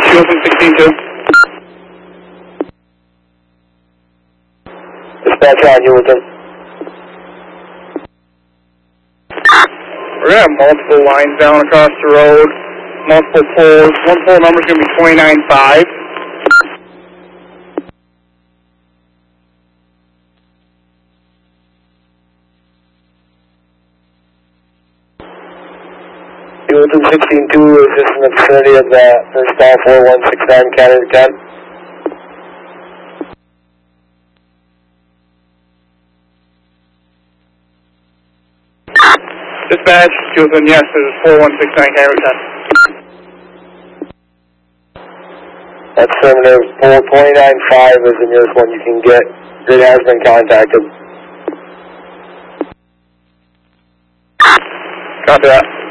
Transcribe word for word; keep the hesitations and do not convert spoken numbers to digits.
Houston sixteen two. Dispatch on Houston. We're going to have multiple lines down across the road, multiple poles. One pole number is going to be twenty-nine five. Houston sixteen two, is this in the vicinity of the first call four one six nine, Canada ten? Dispatch, Houston, yes, this is four one six nine, Canada ten. That's affirmative. Pole twenty-nine five is the nearest one you can get. It has been contacted. Copy that.